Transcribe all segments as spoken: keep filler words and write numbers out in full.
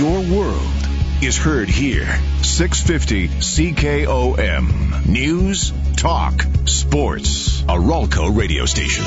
Your world is heard here. six fifty C K O M. News, talk, sports. A Ralco radio station.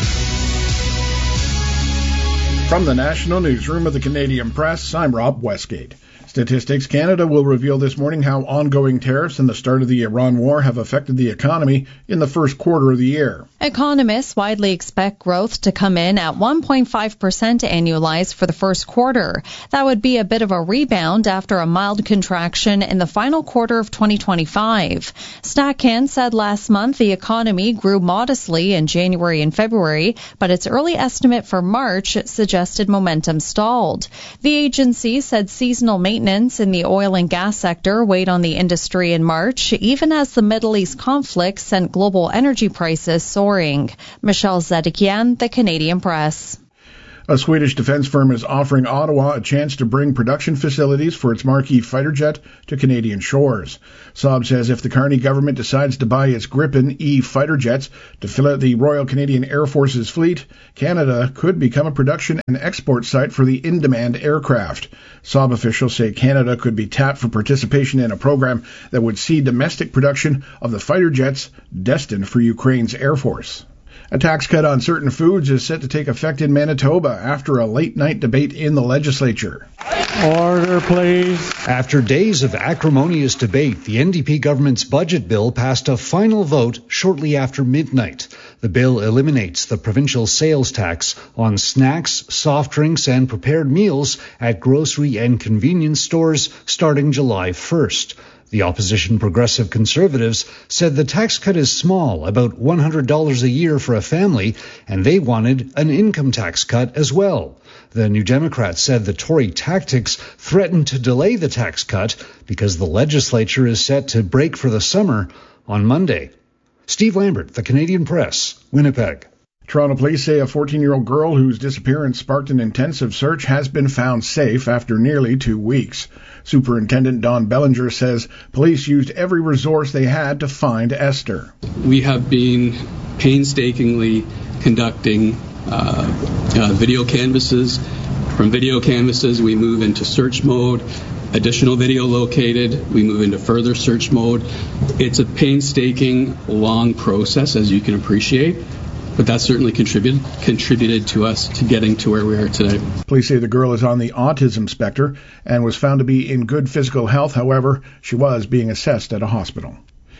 From the National Newsroom of the Canadian Press, I'm Rob Westgate. Statistics Canada will reveal this morning how ongoing tariffs and the start of the Iran war have affected the economy in the first quarter of the year. Economists widely expect growth to come in at one point five percent annualized for the first quarter. That would be a bit of a rebound after a mild contraction in the final quarter of twenty twenty-five. StatCan said last month the economy grew modestly in January and February, but its early estimate for March suggested momentum stalled. The agency said seasonal maintenance in the oil and gas sector weighed on the industry in March, even as the Middle East conflict sent global energy prices soaring. Michelle Zedekian, The Canadian Press. A Swedish defense firm is offering Ottawa a chance to bring production facilities for its marquee fighter jet to Canadian shores. Saab says if the Carney government decides to buy its Gripen E fighter jets to fill out the Royal Canadian Air Force's fleet, Canada could become a production and export site for the in-demand aircraft. Saab officials say Canada could be tapped for participation in a program that would see domestic production of the fighter jets destined for Ukraine's Air Force. A tax cut on certain foods is set to take effect in Manitoba after a late-night debate in the legislature. Order, please. After days of acrimonious debate, the N D P government's budget bill passed a final vote shortly after midnight. The bill eliminates the provincial sales tax on snacks, soft drinks, and prepared meals at grocery and convenience stores starting July first. The opposition Progressive Conservatives said the tax cut is small, about one hundred dollars a year for a family, and they wanted an income tax cut as well. The New Democrats said the Tory tactics threatened to delay the tax cut because the legislature is set to break for the summer on Monday. Steve Lambert, The Canadian Press, Winnipeg. Toronto police say a fourteen-year-old girl whose disappearance sparked an intensive search has been found safe after nearly two weeks. Superintendent Don Bellinger says police used every resource they had to find Esther. We have been painstakingly conducting uh, uh, video canvasses. From video canvasses, we move into search mode. Additional video located, we move into further search mode. It's a painstaking, long process, as you can appreciate. But that certainly contributed contributed to us to getting to where we are today. Police say the girl is on the autism spectrum and was found to be in good physical health. However, she was being assessed at a hospital.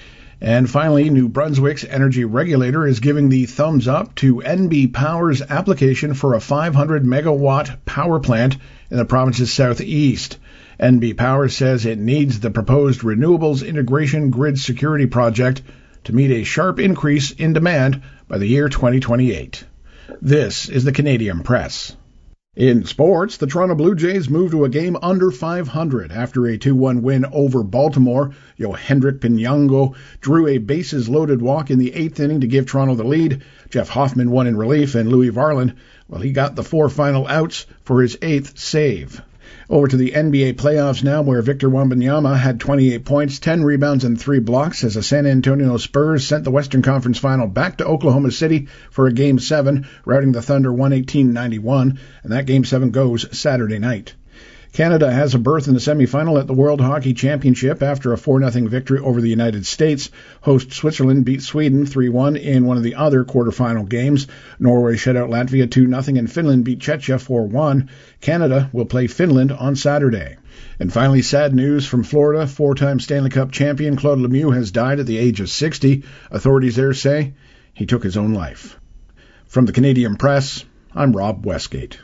And finally, New Brunswick's energy regulator is giving the thumbs up to N B Power's application for a five hundred megawatt power plant in the province's southeast. N B Power says it needs the proposed renewables integration grid security project to meet a sharp increase in demand by the year twenty twenty-eight. This is the Canadian Press. In sports, the Toronto Blue Jays moved to a game under five hundred after a two one win over Baltimore. Yohendrick Pinango drew a bases-loaded walk in the eighth inning to give Toronto the lead. Jeff Hoffman won in relief, and Louis Varland, well, he got the four final outs for his eighth save. Over to the N B A playoffs now, where Victor Wembanyama had twenty-eight points, ten rebounds, and three blocks as the San Antonio Spurs sent the Western Conference Final back to Oklahoma City for a Game seven, routing the Thunder one eighteen ninety-one, and that Game seven goes Saturday night. Canada has a berth in the semifinal at the World Hockey Championship after a four nothing victory over the United States. Host Switzerland beat Sweden three one in one of the other quarterfinal games. Norway shut out Latvia two nothing, and Finland beat Czechia four one. Canada will play Finland on Saturday. And finally, sad news from Florida. Four-time Stanley Cup champion Claude Lemieux has died at the age of sixty. Authorities there say he took his own life. From the Canadian Press, I'm Rob Westgate.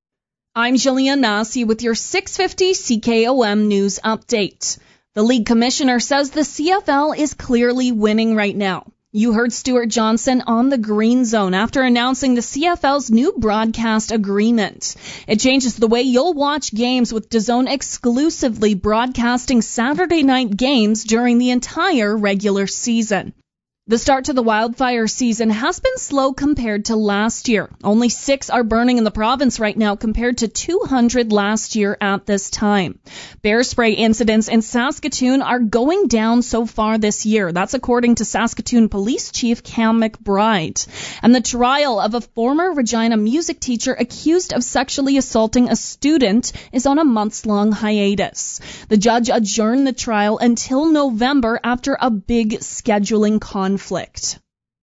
I'm Jillian Massey with your six fifty C K O M News Update. The league commissioner says the C F L is clearly winning right now. You heard Stuart Johnson on the Green Zone after announcing the C F L's new broadcast agreement. It changes the way you'll watch games, with DAZN exclusively broadcasting Saturday night games during the entire regular season. The start to the wildfire season has been slow compared to last year. Only six are burning in the province right now compared to two hundred last year at this time. Bear spray incidents in Saskatoon are going down so far this year. That's according to Saskatoon Police Chief Cam McBride. And the trial of a former Regina music teacher accused of sexually assaulting a student is on a months-long hiatus. The judge adjourned the trial until November after a big scheduling conflict. Conflict.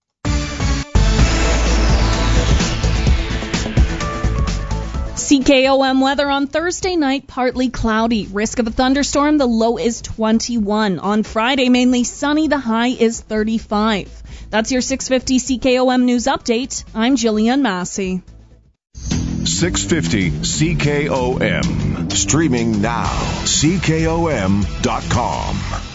C K O M weather on Thursday night, partly cloudy. Risk of a thunderstorm, the low is twenty-one. On Friday, mainly sunny, the high is thirty-five. That's your six fifty C K O M News Update. I'm Jillian Massey. six fifty C K O M. Streaming now. C K O M dot com.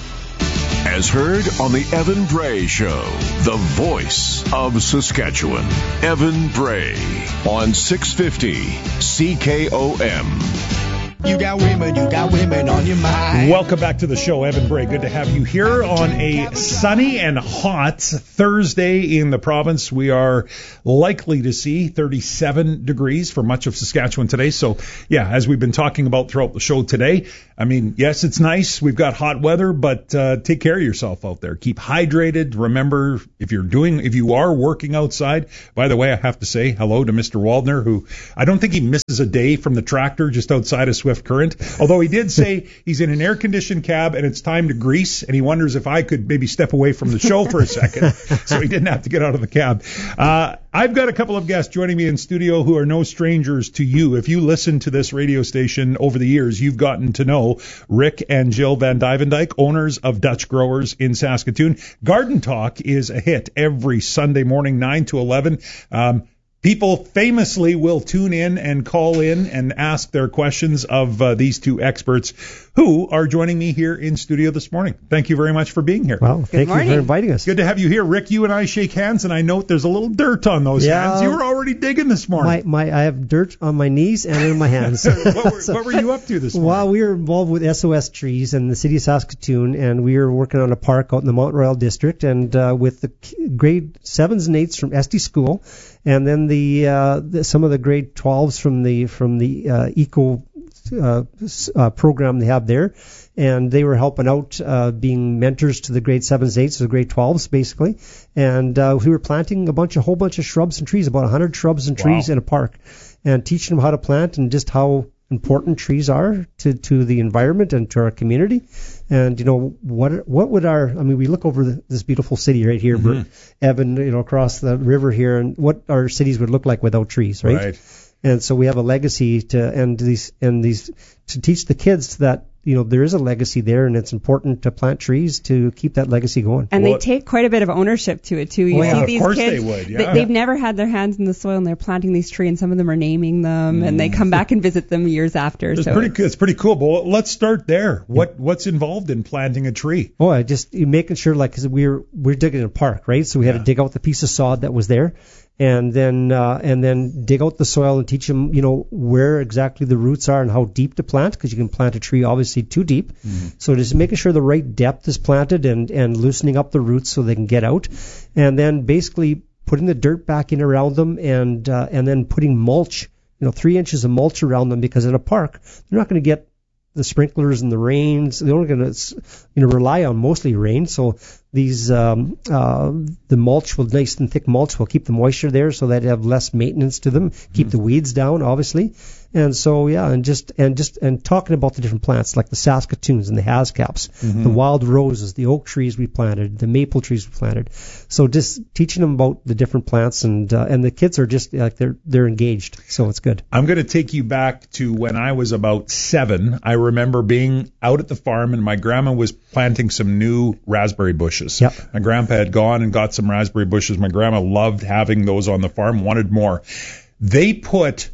As heard on the Evan Bray Show, the voice of Saskatchewan. Evan Bray on six fifty C K O M. You got women, you got women on your mind. Welcome back to the show, Evan Bray. Good to have you here on a sunny and hot Thursday in the province. We are likely to see thirty-seven degrees for much of Saskatchewan today. So, yeah, as we've been talking about throughout the show today, I mean, yes, it's nice. We've got hot weather, but uh, take care of yourself out there. Keep hydrated. Remember, if you're doing, if you are working outside, by the way, I have to say hello to Mister Waldner, who I don't think he misses a day from the tractor just outside of Swift Current, although he did say he's in an air-conditioned cab and it's time to grease, and he wonders if I could maybe step away from the show for a second so he didn't have to get out of the cab. Uh, I've got a couple of guests joining me in studio who are no strangers to you. If you listen to this radio station over the years, you've gotten to know Rick and Jill Van Dyvendyke, owners of Dutch Growers in Saskatoon. Garden Talk is a hit every Sunday morning, nine to eleven. Um, People famously will tune in and call in and ask their questions of uh, these two experts who are joining me here in studio this morning. Thank you very much for being here. Well, thank you for inviting us. Good to have you here. Rick, you and I shake hands, and I note there's a little dirt on those yeah, hands. You were already digging this morning. My, my, I have dirt on my knees and in my hands. what, were, so, what were you up to this morning? Well, we were involved with S O S Trees in the city of Saskatoon, and we were working on a park out in the Mount Royal district, and uh, with the grade sevens and eights from Esty School, and then the, uh, the some of the grade twelves from the from the uh, eco uh, uh, program they have there, and they were helping out, uh, being mentors to the grade sevens, eights, or the grade twelves basically, and uh, we were planting a bunch, a whole bunch of shrubs and trees, about one hundred shrubs and trees wow. in a park, and teaching them how to plant and just how important trees are to, to the environment and to our community. And, you know, what what would our, I mean, we look over the, this beautiful city right here, mm-hmm. Evan, you know, across the river here, and what our cities would look like without trees, right? Right. And so we have a legacy to, and these, and these, to teach the kids that, you know, there is a legacy there, and it's important to plant trees to keep that legacy going. And well, they take quite a bit of ownership to it, too. You well, see yeah, these of course kids, they would, yeah. they, they've never had their hands in the soil, and they're planting these trees, and some of them are naming them, mm. and they come back and visit them years after. It's so pretty, it's pretty cool. But let's start there. What What's involved in planting a tree? Oh, I just making sure, like, cause we're we're digging a park, right? So we had yeah. to dig out the piece of sod that was there, and then uh, and then dig out the soil and teach them, you know, where exactly the roots are and how deep to plant, because you can plant a tree obviously too deep. Mm-hmm. So just making sure the right depth is planted, and and loosening up the roots so they can get out, and then basically putting the dirt back in around them, and uh, and then putting mulch, you know, three inches of mulch around them, because in a park they're not going to get the sprinklers and the rains. They're only going to, you know, rely on mostly rain. So these, um, uh, the mulch will, nice and thick mulch will keep the moisture there, so that they have less maintenance to them, keep mm-hmm. the weeds down, obviously. And so, yeah, and just, and just, and talking about the different plants, like the Saskatoons and the Hascaps, mm-hmm. the wild roses, the oak trees we planted, the maple trees we planted. So just teaching them about the different plants, and, uh, and the kids are just, like, they're, they're engaged. So it's good. I'm going to take you back to when I was about seven. I remember being out at the farm, and my grandma was planting some new raspberry bushes. Yep. My grandpa had gone and got some raspberry bushes. My grandma loved having those on the farm, wanted more. They put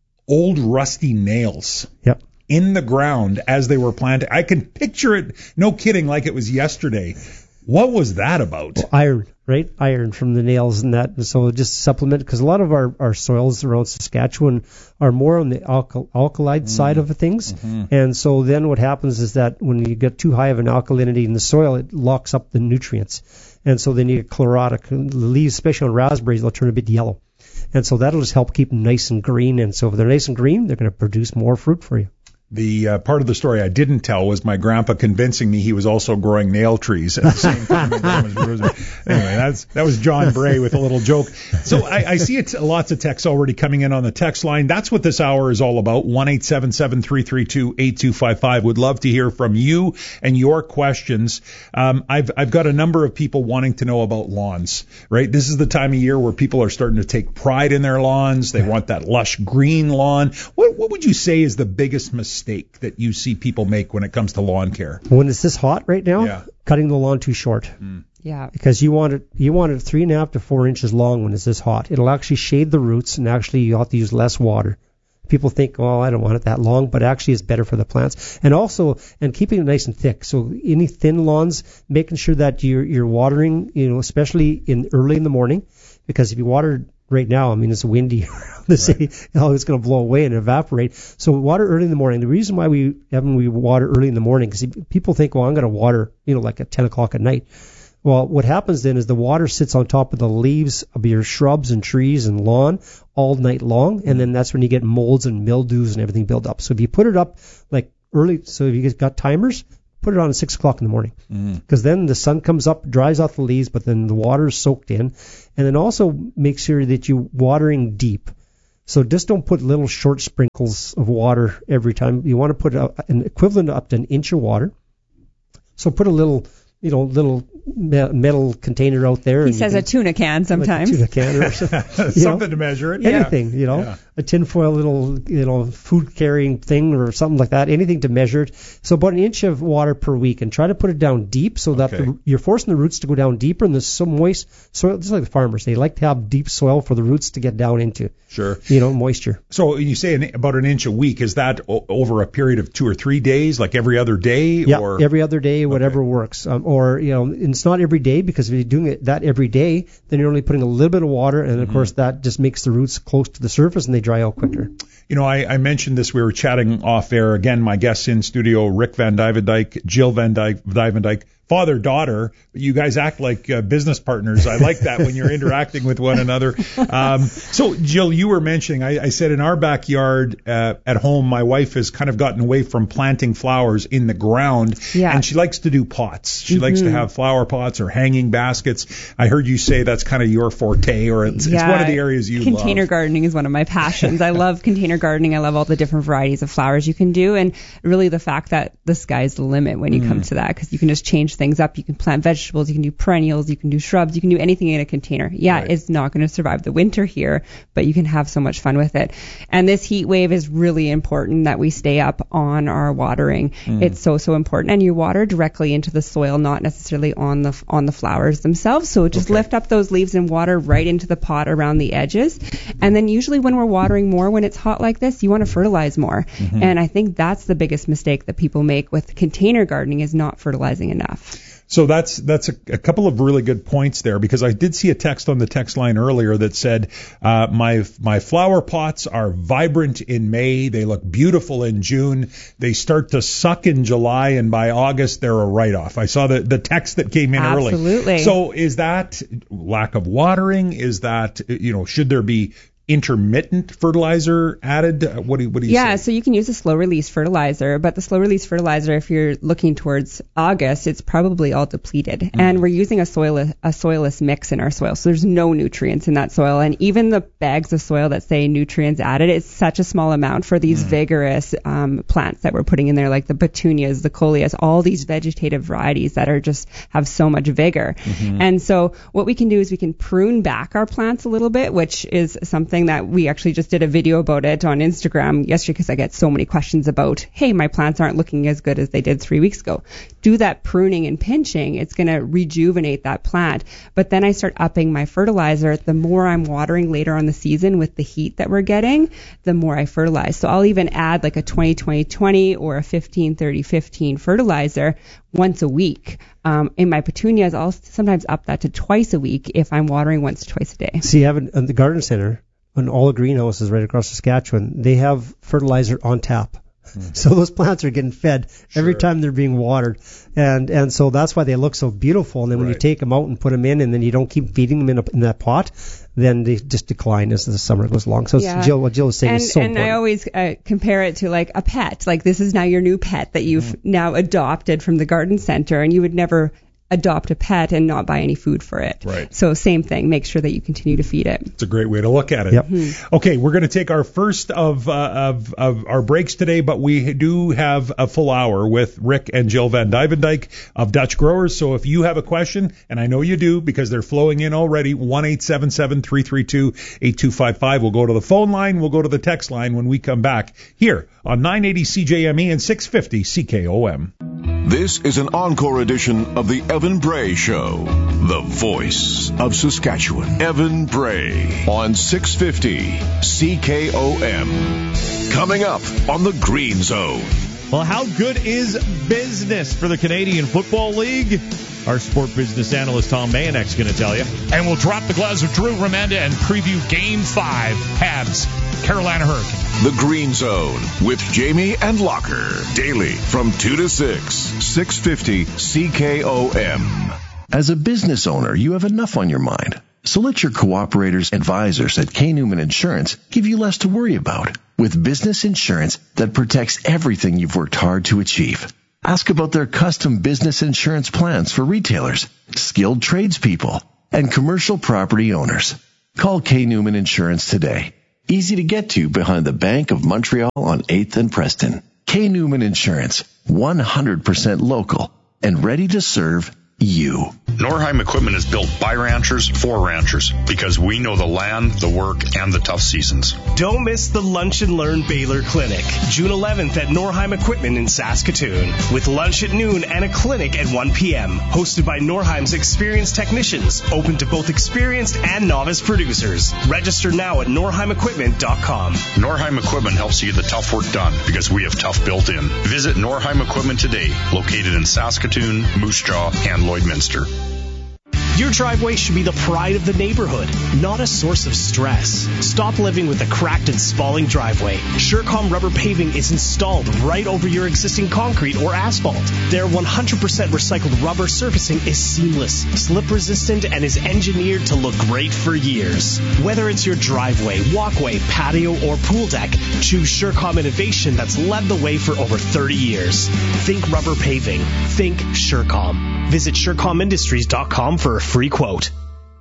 old rusty nails yep. in the ground as they were planting. I can picture it, no kidding, like it was yesterday. What was that about? Well, iron, right? Iron from the nails and that. And so just supplement, because a lot of our, our soils around Saskatchewan are more on the alkal- alkali mm. side of things. Mm-hmm. And so then what happens is that when you get too high of an alkalinity in the soil, it locks up the nutrients. And so then you get chlorotic. The leaves, especially on raspberries, they'll turn a bit yellow. And so that'll just help keep them nice and green. And so if they're nice and green, they're going to produce more fruit for you. The uh, part of the story I didn't tell was my grandpa convincing me he was also growing nail trees at the same time. Anyway, that's, that was John Bray with a little joke. So I, I see it, lots of texts already coming in on the text line. That's what this hour is all about. one eight seven seven, three three two, eight two five five. Would love to hear from you and your questions. Um, I've I've got a number of people wanting to know about lawns, right? This is the time of year where people are starting to take pride in their lawns. They want that lush green lawn. What, what would you say is the biggest mistake that you see people make when it comes to lawn care? When it's this hot right now, yeah. cutting the lawn too short. Mm. Yeah. Because you want it, you want it three and a half to four inches long when it's this hot. It'll actually shade the roots, and actually you have to use less water. People think, oh, I don't want it that long, but actually it's better for the plants. And also, and keeping it nice and thick. So any thin lawns, making sure that you're you're watering, you know, especially in early in the morning, because if you water right now, I mean, it's windy around the city. Right. You know, it's going to blow away and evaporate. So water early in the morning. The reason why we haven't we water early in the morning, because people think, well, I'm going to water, you know, like at ten o'clock at night. Well, what happens then is the water sits on top of the leaves of your shrubs and trees and lawn all night long, and then that's when you get molds and mildews and everything build up. So if you put it up like early, so if you got timers, put it on at six o'clock in the morning, because mm. then the sun comes up, dries off the leaves, but then the water is soaked in. And then also make sure that you're watering deep. So just don't put little short sprinkles of water every time. You want to put a, an equivalent up to an inch of water. So put a little, you know, little metal container out there. He says can, a tuna can sometimes. Like a tuna can or something. Something know, to measure it. Anything, yeah. you know, yeah. a tinfoil little, you know, food carrying thing or something like that. Anything to measure it. So about an inch of water per week, and try to put it down deep so that okay. the, you're forcing the roots to go down deeper, and there's some moist soil. Just like the farmers, they like to have deep soil for the roots to get down into. Sure. You know, moisture. So you say an, about an inch a week. Is that o- over a period of two or three days, like every other day? Yeah, or? every other day, whatever okay. works. Um, or, you know, it's not every day, because if you're doing it that every day, then you're only putting a little bit of water, and of mm-hmm. course that just makes the roots close to the surface and they dry out quicker. You know, I, I mentioned this. We were chatting off air. Again, my guests in studio, Rick Van Duyvendyke, Jill Van Duyvendyke, father, daughter. You guys act like uh, business partners. I like that when you're interacting with one another. Um, so, Jill, you were mentioning, I, I said in our backyard uh, at home, my wife has kind of gotten away from planting flowers in the ground, yeah. and she likes to do pots. She mm-hmm. likes to have flower pots or hanging baskets. I heard you say that's kind of your forte, or it's, yeah. it's one of the areas you container love. Container gardening is one of my passions. I love container gardening. I love all the different varieties of flowers you can do, and really the fact that the sky's the limit when you mm. come to that, because you can just change things up. You can plant vegetables, you can do perennials, you can do shrubs, you can do anything in a container. Yeah, right. It's not going to survive the winter here, but you can have so much fun with it. And this heat wave is really important that we stay up on our watering. Mm. It's so, so important. And you water directly into the soil, not necessarily on the on the flowers themselves. So just okay. lift up those leaves and water right into the pot around the edges. And then usually when we're watering more, when it's hot like this, you want to fertilize more. Mm-hmm. And I think that's the biggest mistake that people make with container gardening, is not fertilizing enough. So that's that's a, a couple of really good points there, because I did see a text on the text line earlier that said uh, my my flower pots are vibrant in May, they look beautiful in June, they start to suck in July, and by August they're a write-off. I saw the, the text that came in Absolutely. early. Absolutely. So is that lack of watering? Is that, you know, should there be intermittent fertilizer added? What do you, what do you yeah, say? So you can use a slow release fertilizer, but the slow release fertilizer, if you're looking towards August, it's probably all depleted. Mm. And we're using a soil a soilless mix in our soil, so there's no nutrients in that soil. And even the bags of soil that say nutrients added, it's such a small amount for these mm. vigorous um, plants that we're putting in there, like the petunias, the coleus, all these vegetative varieties that are just have so much vigor. Mm-hmm. And so what we can do is we can prune back our plants a little bit, which is something something that we actually just did a video about it on Instagram yesterday because I get so many questions about, hey, my plants aren't looking as good as they did three weeks ago. Do that pruning and pinching. It's going to rejuvenate that plant. But then I start upping my fertilizer. The more I'm watering later on the season with the heat that we're getting, the more I fertilize. So I'll even add like a twenty twenty twenty or a fifteen thirty fifteen fertilizer once a week. Um, in my petunias, I'll sometimes up that to twice a week if I'm watering once or twice a day. See, you have in the garden center, on all the greenhouses right across Saskatchewan, they have fertilizer on tap. Mm. So those plants are getting fed sure. every time they're being watered. And and so that's why they look so beautiful. And then when right. you take them out and put them in, and then you don't keep feeding them in, a, in that pot, then they just decline as the summer goes along. So yeah. Jill, what Jill is saying and, is so and important. And I always uh, compare it to like a pet. Like this is now your new pet that you've mm. now adopted from the garden center, and you would never adopt a pet and not buy any food for it. Right. So same thing. Make sure that you continue to feed it. It's a great way to look at it. Yep. Mm-hmm. Okay, we're going to take our first of, uh, of of our breaks today, but we do have a full hour with Rick and Jill Van Duyvendyk of Dutch Growers. So if you have a question, and I know you do because they're flowing in already, one eight seven seven, three three two, eight two five five. We'll go to the phone line. We'll go to the text line when we come back here on nine eighty C J M E and six fifty C K O M. This is an encore edition of the Evan Bray Show, the voice of Saskatchewan. Evan Bray on six fifty C K O M. Coming up on the Green Zone. Well, how good is business for the Canadian Football League? Our sport business analyst Tom Mayonek's going to tell you. And we'll drop the gloves of Drew Remenda and preview Game five, Habs, Carolina Hurricane. The Green Zone with Jamie and Locker. Daily from two to six, six fifty C K O M. As a business owner, you have enough on your mind. So let your cooperators advisors at K. Newman Insurance give you less to worry about with business insurance that protects everything you've worked hard to achieve. Ask about their custom business insurance plans for retailers, skilled tradespeople, and commercial property owners. Call K. Newman Insurance today. Easy to get to behind the Bank of Montreal on eighth and Preston. K. Newman Insurance, one hundred percent local and ready to serve you. Norheim Equipment is built by ranchers for ranchers because we know the land, the work, and the tough seasons. Don't miss the Lunch and Learn Baylor Clinic, June eleventh at Norheim Equipment in Saskatoon, with lunch at noon and a clinic at one p.m. Hosted by Norheim's experienced technicians, open to both experienced and novice producers. Register now at norheim equipment dot com. Norheim Equipment helps you get the tough work done because we have tough built in. Visit Norheim Equipment today, located in Saskatoon, Moose Jaw, and Lloydminster. Your driveway should be the pride of the neighborhood, not a source of stress. Stop living with a cracked and spalling driveway. Surecom rubber paving is installed right over your existing concrete or asphalt. Their one hundred percent recycled rubber surfacing is seamless, slip resistant, and is engineered to look great for years. Whether it's your driveway, walkway, patio, or pool deck, choose Surecom innovation that's led the way for over thirty years. Think rubber paving. Think Surecom. Visit surecom industries dot com for a free quote.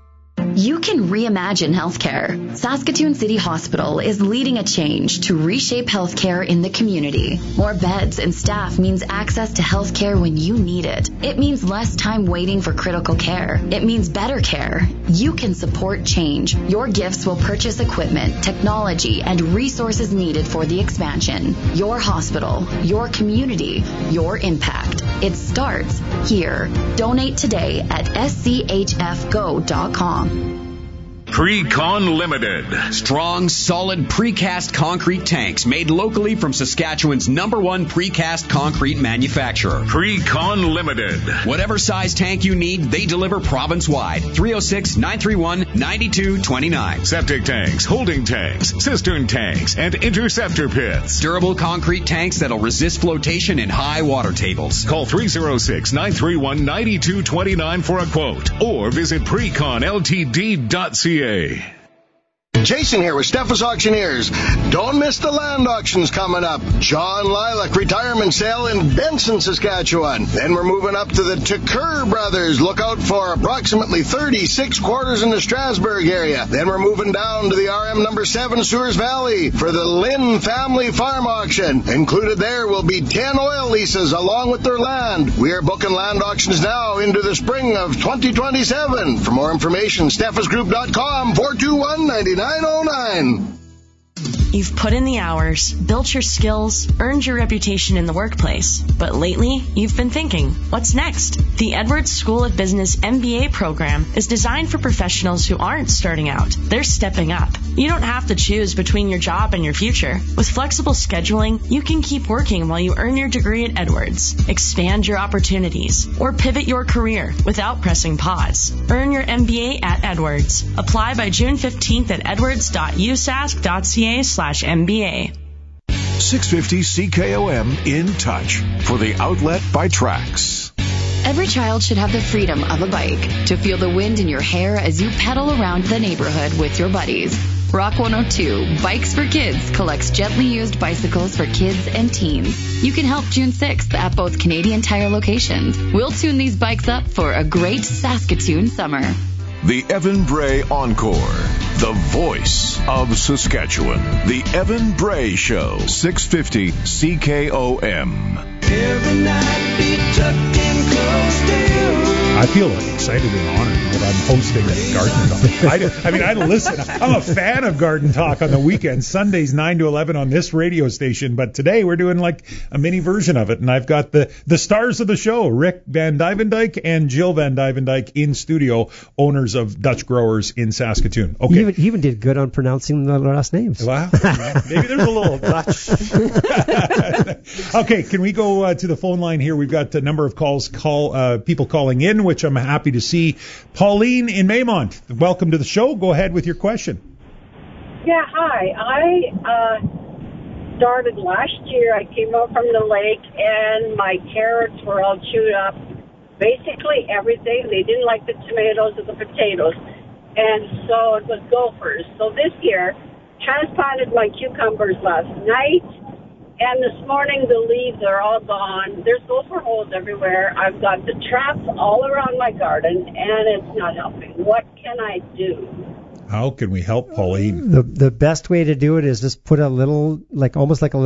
You can reimagine healthcare. Saskatoon City Hospital is leading a change to reshape healthcare in the community. More beds and staff means access to healthcare when you need it. It means less time waiting for critical care. It means better care. You can support change. Your gifts will purchase equipment, technology, and resources needed for the expansion. Your hospital, your community, your impact. It starts here. Donate today at s c h f go dot com. Precon Limited. Strong, solid precast concrete tanks made locally from Saskatchewan's number one precast concrete manufacturer. Precon Limited. Whatever size tank you need, they deliver province-wide. three oh six, nine three one, nine two two nine. Septic tanks, holding tanks, cistern tanks, and interceptor pits. Durable concrete tanks that'll resist flotation in high water tables. Call three oh six, nine three one, nine two two nine for a quote or visit precon l t d dot c a. Jason here with Steffes Auctioneers. Don't miss the land auctions coming up. John Lilac retirement sale in Benson, Saskatchewan. Then we're moving up to the Tucker Brothers. Look out for approximately thirty-six quarters in the Strasbourg area. Then we're moving down to the R M number seven Sewers Valley for the Lynn Family Farm Auction. Included there will be ten oil leases along with their land. We are booking land auctions now into the spring of twenty twenty-seven. For more information, steffes group dot com, four two one, nine nine nine oh nine. You've put in the hours, built your skills, earned your reputation in the workplace. But lately, you've been thinking, what's next? The Edwards School of Business M B A program is designed for professionals who aren't starting out. They're stepping up. You don't have to choose between your job and your future. With flexible scheduling, you can keep working while you earn your degree at Edwards, expand your opportunities, or pivot your career without pressing pause. Earn your M B A at Edwards. Apply by June fifteenth at edwards dot u s a s c dot c a slash M B A. six fifty C K O M In Touch for the outlet by Trax. Every child should have the freedom of a bike to feel the wind in your hair as you pedal around the neighborhood with your buddies. Rock one oh two, Bikes for Kids, collects gently used bicycles for kids and teens. You can help June sixth at both Canadian Tire locations. We'll tune these bikes up for a great Saskatoon summer. The Evan Bray Encore, the voice of Saskatchewan. The Evan Bray Show, six fifty C K O M. Every night be tucked in close to you. I feel excited and honored that I'm hosting Garden Talk. I, I mean, I listen. I'm a fan of Garden Talk on the weekends, Sundays nine to eleven on this radio station. But today we're doing like a mini version of it, and I've got the the stars of the show, Rick Van Dyvendyke and Jill Van Dyvendyke, in studio, owners of Dutch Growers in Saskatoon. Okay, he even, he even did good on pronouncing the last names. Wow, maybe there's a little Dutch. Okay, can we go uh, to the phone line here? We've got a number of calls, call uh, people calling in, which I'm happy to see. Pauline in Maymont, welcome to the show. Go ahead with your question. Yeah, hi. I uh, started last year. I came up from the lake, and my carrots were all chewed up. Basically everything. They didn't like the tomatoes or the potatoes. And so it was gophers. So this year, transplanted my cucumbers last night. And this morning, the leaves are all gone. There's gopher holes everywhere. I've got the traps all around my garden, and it's not helping. What can I do? How can we help, Pauline? The the best way to do it is just put a little, like almost like a little